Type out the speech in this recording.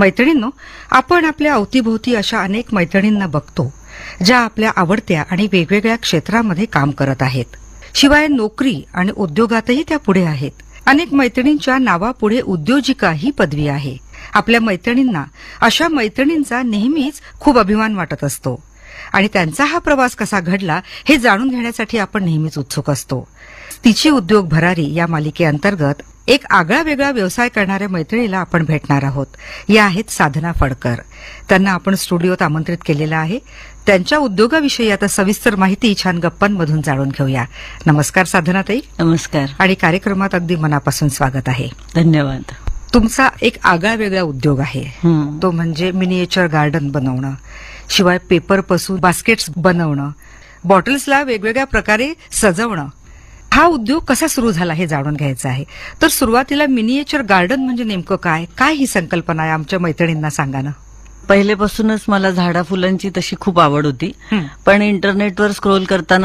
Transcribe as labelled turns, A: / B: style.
A: मैत्रिणींनो, आपण आपल्या अवतीभोवती अशा अनेक मैत्रिणींना बघतो ज्या आपल्या आवडत्या आणि वेगवेगळ्या क्षेत्रामध्ये काम करत आहेत. शिवाय नोकरी आणि उद्योगातही त्या पुढे आहेत. अनेक मैत्रिणींच्या नावापुढे उद्योजिका ही पदवी आहे. आपल्या मैत्रिणींना, अशा मैत्रिणींचा नेहमीच खूप अभिमान वाटत असतो आणि त्यांचा हा प्रवास कसा घडला हे जाणून घेण्यासाठी आपण नेहमीच उत्सुक असतो. तिची उद्योग भरारी या मालिकेअंतर्गत एक आगळा वेगळा व्यवसाय करणाऱ्या मैत्रिणीला आपण भेटणार आहोत. या आहेत साधना फडकर. त्यांना आपण स्टुडिओत आमंत्रित केलेलं आहे. त्यांच्या उद्योगाविषयी आता सविस्तर माहिती छान गप्पांमधून जाणून घेऊया. नमस्कार साधनाताई.
B: नमस्कार.
A: आणि कार्यक्रमात अगदी मनापासून स्वागत आहे.
B: धन्यवाद.
A: तुमचा एक आगळा वेगळा उद्योग आहे. तो म्हणजे मिनिएचर गार्डन बनवणं, शिवाय पेपरपासून बास्केट्स बनवणं, बॉटल्सला वेगवेगळ्या प्रकारे सजवणं. हा उद्योग कसा सुरू झाला हे जाणून घ्यायचं आहे. तर सुरुवातीला मिनिएचर गार्डन म्हणजे नेमकं काय, काय ही संकल्पना आहे, आमच्या मैत्रिणींना सांगा ना.
B: पहिलेपासूनच मला झाडा फुलांची तशी खूप आवड होती, पण इंटरनेटवर स्क्रोल करताना